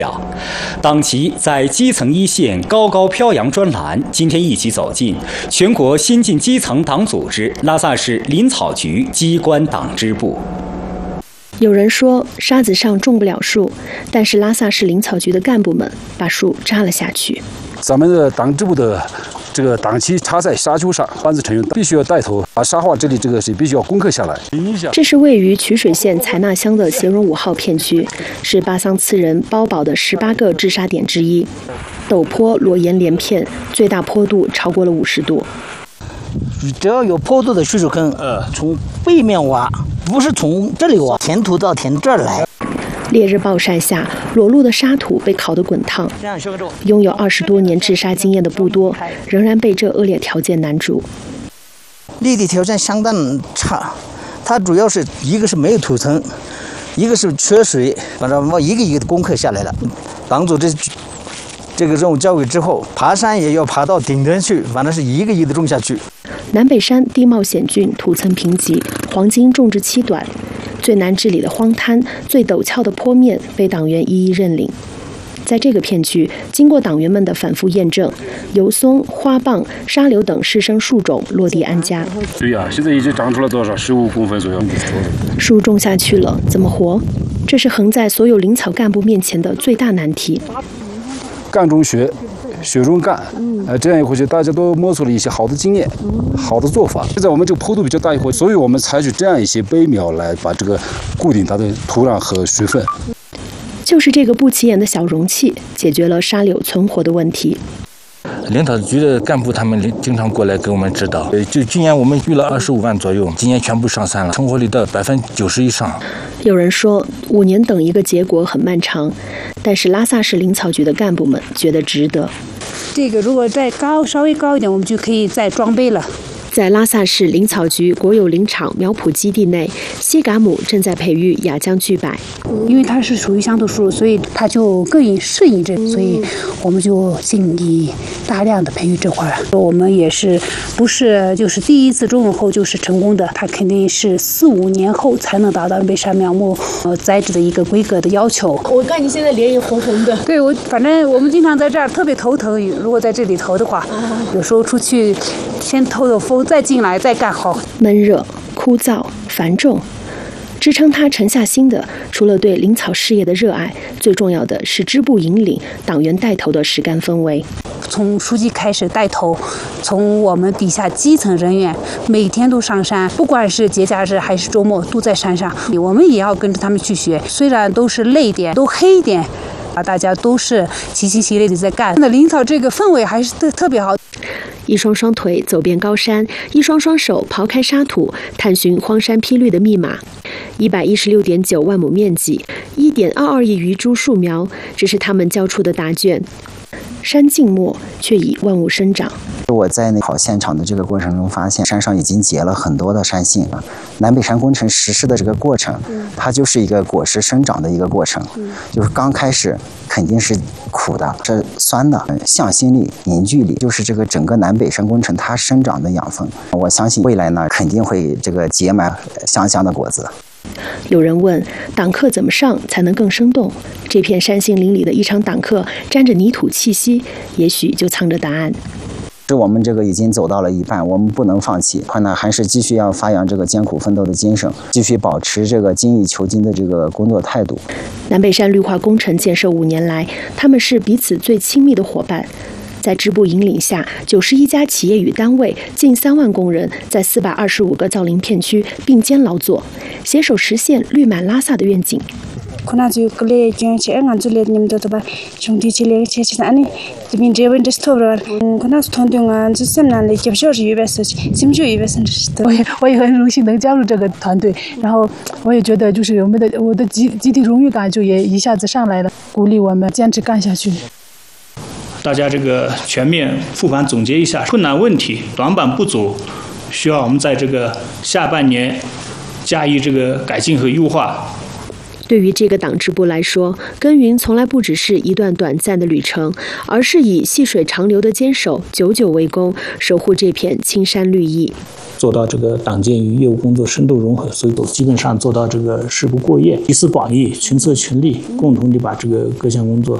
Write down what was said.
党旗在基层一线高高飘扬专栏，今天一起走进全国新进基层党组织拉萨市林草局机关党支部。 有人说沙子上种不了树，但是拉萨市林草局的干部们把树扎了下去。 咱们的党支部的这个党旗插在沙丘上，班子成员必须要带头把沙化这里这个是必须要攻克下来。 这是位于曲水县采纳乡的协荣5号片区，是巴桑次人包保的18个治沙点之一。陡坡裸岩连片，最大坡度超过了50度。 只要有坡度的蓄水坑，从背面挖，不是从这里挖，填土到填这儿来。 烈日暴晒下，裸露的沙土被烤得滚烫。拥有20多年治沙经验的不多，仍然被这恶劣条件难住。 立地条件相当差，它主要是一个是没有土层，一个是缺水，反正我一个一个的攻克下来了。党组这个任务交给之后，爬山也要爬到顶端去，反正是一个一个的种下去。 南北山地貌险峻，土层贫瘠，黄金种植期短，最难治理的荒滩、最陡峭的坡面被党员一一认领。在这个片区，经过党员们的反复验证，油松、花蚌、沙柳等湿生树种落地安家。 对呀，现在已经长出了多少？15公分左右。 树种下去了，怎么活？这是横在所有林草干部面前的最大难题。 干中学，学中干，这样一回去，大家都摸索了一些好的经验，好的做法。现在我们这个坡度比较大一回，所以我们采取这样一些背苗来把这个固定它的土壤和水分。 就是这个不起眼的小容器，解决了沙柳存活的问题。 林草局的干部他们经常过来给我们指导。就今年我们育了25万左右，今年全部上山了，成活率到90%以上。 有人说5年等一个结果很漫长，但是拉萨市林草局的干部们觉得值得。 这个如果稍微高一点，我们就可以再装备了。 在拉萨市林草局国有林场苗圃基地内，西嘎姆正在培育雅江巨柏。 因为它是属于乡土树，所以它就更适应这，所以我们就尽力大量的培育这块儿。我们也是不是就是第一次种了后就是成功的，它肯定是4、5年后才能达到北山苗木栽植的一个规格的要求。 我看你现在脸也红红的。 对，反正我们经常在这儿特别头疼，如果在这里头的话，有时候出去先透透风，再进来再干好。 闷热、枯燥、繁重，支撑他沉下心的，除了对林草事业的热爱，最重要的是支部引领、党员带头的实干氛围。 从书记开始带头，从我们底下基层人员每天都上山，不管是节假日还是周末都在山上，我们也要跟着他们去学。虽然都是累点，都黑一点，大家都是齐心协力的在干。那林草这个氛围还是特别好。 一双双腿走遍高山，一双双手刨开沙土，探寻荒山披绿的密码。116.9万亩面积，1.22亿余株树苗，这是他们交出的答卷。山静默，却已万物生长。 我在跑现场的这个过程中发现，山上已经结了很多的山杏了。南北山工程实施的这个过程，它就是一个果实生长的一个过程。就是刚开始肯定是苦的，这酸的，向心力、凝聚力，就是这个整个南北山工程它生长的养分。我相信未来呢，肯定会这个结满香香的果子。 有人问，党课怎么上才能更生动？这片山杏林里的一场党课，沾着泥土气息，也许就藏着答案。 我们这个已经走到了一半，我们不能放弃，困难还是继续要发扬这个艰苦奋斗的精神，继续保持这个精益求精的这个工作态度。 南北山绿化工程建设5年来，他们是彼此最亲密的伙伴。在支部引领下，91家企业与单位，近3万工人，在425个造林片区并肩劳作，携手实现绿满拉萨的愿景。 我也很荣幸能加入这个团队，然后我也觉得就是我的集体荣誉感就也一下子上来了，鼓励我们坚持干下去。 大家这个全面复盘总结一下困难问题、短板不足，需要我们在这个下半年加以这个改进和优化。 对于这个党支部来说，耕耘从来不只是一段短暂的旅程，而是以细水长流的坚守，久久为功，守护这片青山绿意。 做到这个党建与业务工作深度融合，所以基本上做到这个事不过夜，集思广益，群策群力，共同地把这个各项工作